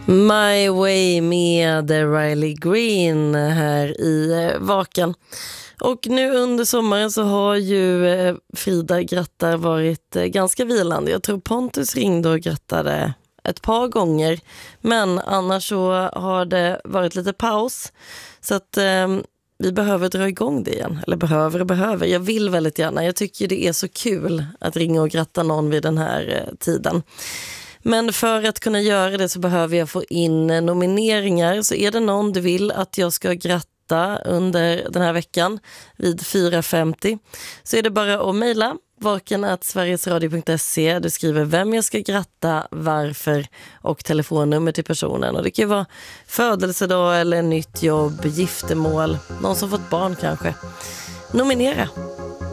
My Way med Riley Green här i Vaken. Och nu under sommaren så har ju Frida grattar varit ganska vilande. Jag tror Pontus ringde och grattade ett par gånger. Men annars så har det varit lite paus. Så att vi behöver dra igång det igen. Eller behöver. Jag vill väldigt gärna. Jag tycker det är så kul att ringa och gratta någon vid den här tiden. Men för att kunna göra det så behöver jag få in nomineringar. Så är det någon du vill att jag ska gratta under den här veckan vid 4.50 så är det bara att mejla vaken@sverigesradio.se. Du skriver vem jag ska gratta, varför och telefonnummer till personen. Och det kan ju vara födelsedag eller nytt jobb, giftermål, någon som fått barn kanske. Nominera!